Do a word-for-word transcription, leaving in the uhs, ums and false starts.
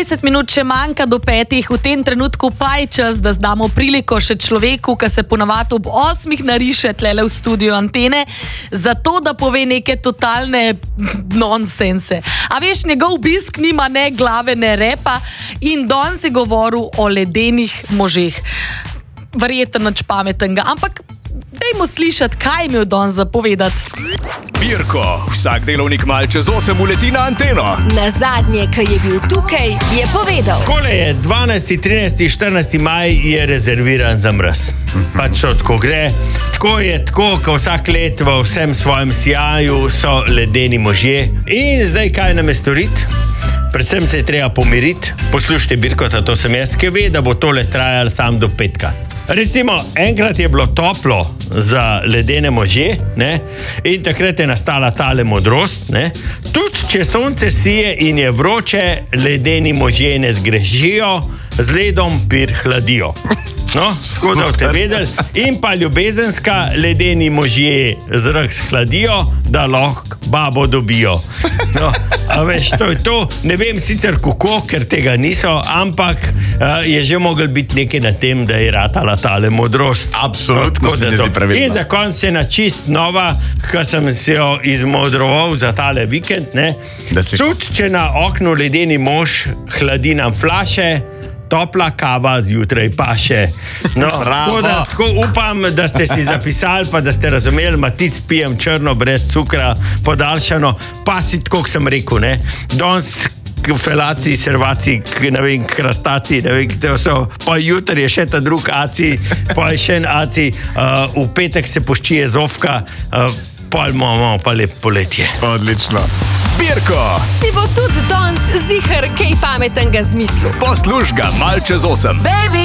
dvajset minut še manjka do petih, v tem trenutku pa je čas, da damo priliko še človeku, ki se ponavadi ob osmih nariše tlele v studiu Antene, zato da pove neke totalne nonsense. A veš, njegov obisk nima ne glave, ne repa in danes je govoril o ledenih možeh. Verjetno nič pametnega, ampak dajmo slišati, kaj je imel danes zapovedati. Pirko, vsak delovnik mal čez osem uleti na Anteno. Na zadnje, ko je bil tukaj, je povedal. Kole je dvanajsti, trinajsti, štirinajsti maj je rezerviran za mraz. Pač to tako gre. Tako je tako, ko vsak let v vsem svojem sijaju so ledeni možje. In zdaj kaj nam je storiti? Predvsem se je treba pomiriti. Poslušajte, Birkota, to sem jaz, ki ve, da bo tole trajalo sam do petka. Recimo, enkrat je bilo toplo za ledene može, ne? In takrat je nastala tale modrost. Ne? Tudi če sonce sije in je vroče, ledeni možje ne zgrešijo, z ledom pir hladijo. No, tako da boste vedeli. In pa ljubezenska, ledeni možje zrak shladijo, da lahko babo dobijo. No, a veš, to je to. Ne vem sicer kako, ker tega niso, ampak uh, je že mogel biti nekaj na tem, da je ratala tale modrost. Absolutno, no, se mi zdi pravilno. In za konc je na čist nova, ko sem se jo izmodroval za tale vikend. Ne? Tudi, če na oknu ledeni mož hladi nam flaše, topla kava zjutraj paše. No, tako, da, tako upam, da ste si zapisali, pa da ste razumeli, matic pijem črno, brez cukra, podaljšano, pa si tako, kot sem rekel, ne, danes felaciji, servaciji, ne vem, krastaciji, ne vem, te so, pa jutri je še ta drug aci, pa je še en aci, uh, v petek se poščije zofka, uh, pa imamo pa lep poletje. Odlično. Pirko, Si bo tudi danes zihar kaj pametnega zmislil. posluš ga mal čez osem. Baby!